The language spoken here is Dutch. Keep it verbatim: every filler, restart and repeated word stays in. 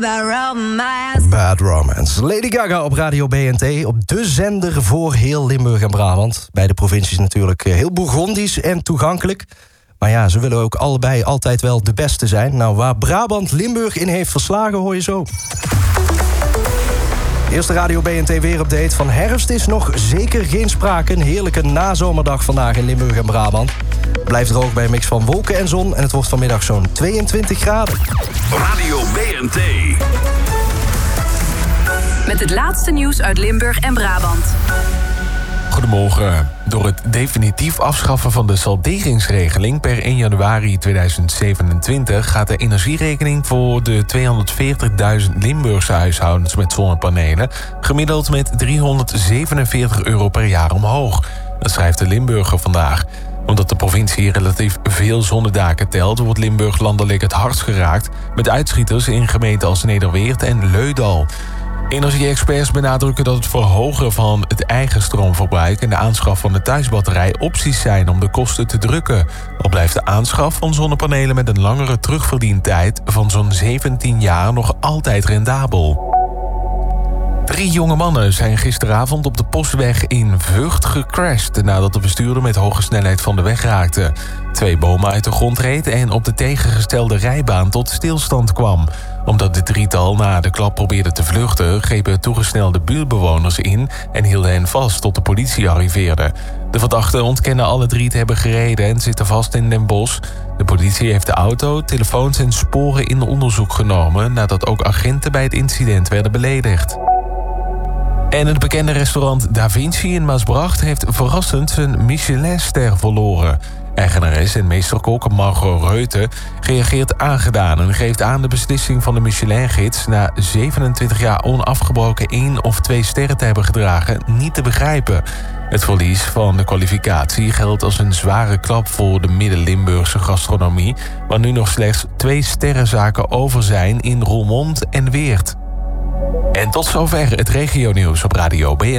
Bad Romance. Bad Romance. Lady Gaga op Radio B N T. Op de zender voor heel Limburg en Brabant. Beide provincies natuurlijk heel Bourgondisch en toegankelijk. Maar ja, ze willen ook allebei altijd wel de beste zijn. Nou, waar Brabant Limburg in heeft verslagen, hoor je zo. Eerste Radio B N T weerupdate. Van herfst is nog zeker geen sprake. Een heerlijke nazomerdag vandaag in Limburg en Brabant. Het blijft droog bij een mix van wolken en zon. En het wordt vanmiddag zo'n tweeëntwintig graden. Radio B N T. Met het laatste nieuws uit Limburg en Brabant. Goedemorgen. Door het definitief afschaffen van de salderingsregeling per één januari tweeduizend zevenentwintig... gaat de energierekening voor de tweehonderdveertigduizend Limburgse huishoudens met zonnepanelen gemiddeld met driehonderdzevenenveertig euro per jaar omhoog. Dat schrijft de Limburger vandaag. Omdat de provincie relatief veel zonnedaken telt, wordt Limburg landelijk het hardst geraakt, met uitschieters in gemeenten als Nederweert en Leudal. Energie-experts benadrukken dat het verhogen van het eigen stroomverbruik en de aanschaf van de thuisbatterij opties zijn om de kosten te drukken. Al blijft de aanschaf van zonnepanelen met een langere terugverdientijd van zo'n zeventien jaar nog altijd rendabel. Drie jonge mannen zijn gisteravond op de Postweg in Vught gecrashed nadat de bestuurder met hoge snelheid van de weg raakte. Twee bomen uit de grond reed en op de tegengestelde rijbaan tot stilstand kwam. Omdat dit drietal na de klap probeerde te vluchten, grepen toegesnelde buurtbewoners in en hielden hen vast tot de politie arriveerde. De verdachten ontkennen alle drie te hebben gereden en zitten vast in Den Bosch. De politie heeft de auto, telefoons en sporen in onderzoek genomen nadat ook agenten bij het incident werden beledigd. En het bekende restaurant Da Vinci in Maasbracht heeft verrassend zijn Michelinster verloren. Eigenares en meesterkok Margot Reute reageert aangedaan en geeft aan de beslissing van de Michelin-gids na zevenentwintig jaar onafgebroken één of twee sterren te hebben gedragen niet te begrijpen. Het verlies van de kwalificatie geldt als een zware klap voor de Midden-Limburgse gastronomie, waar nu nog slechts twee sterrenzaken over zijn in Roermond en Weert. En tot zover het regionieuws op Radio B N.